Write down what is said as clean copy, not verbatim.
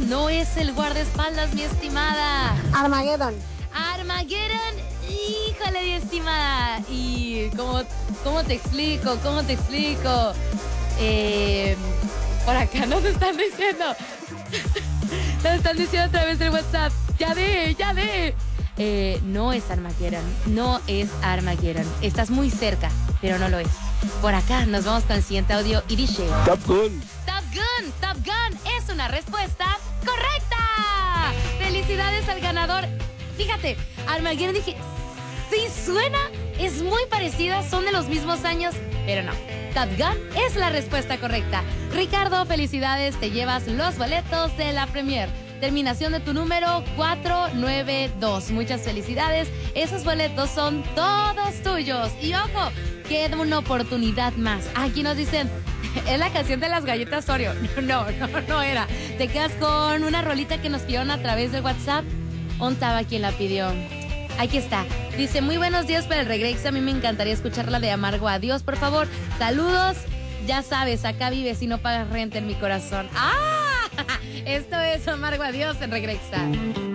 no es el guardaespaldas, mi estimada. Armageddon. Armageddon, híjole, mi estimada. Y ¿cómo te explico? Por acá nos están diciendo. Nos están diciendo a través del WhatsApp. Ya ve. No es Armageddon. Estás muy cerca, pero no lo es. Por acá nos vamos con el siguiente audio y dice: Top Gun. Top Gun es una respuesta correcta. Felicidades al ganador. Fíjate, Armageddon, dije, sí suena, es muy parecida, son de los mismos años, pero no. Top Gun es la respuesta correcta. Ricardo, felicidades, te llevas los boletos de la premier. Terminación de tu número 492. Muchas felicidades. Esos boletos son todos tuyos. Y ojo, queda una oportunidad más. Aquí nos dicen, es la canción de las galletas Oreo. No era. Te quedas con una rolita que nos pidieron a través de WhatsApp. ¿Ontaba quien la pidió? Aquí está. Dice, muy buenos días para el Regrex. A mí me encantaría escucharla de Amargo Adiós, por favor. Saludos. Ya sabes, acá vives y no pagas renta en mi corazón. ¡Ah! Esto es Amargo Adiós en Regrexa.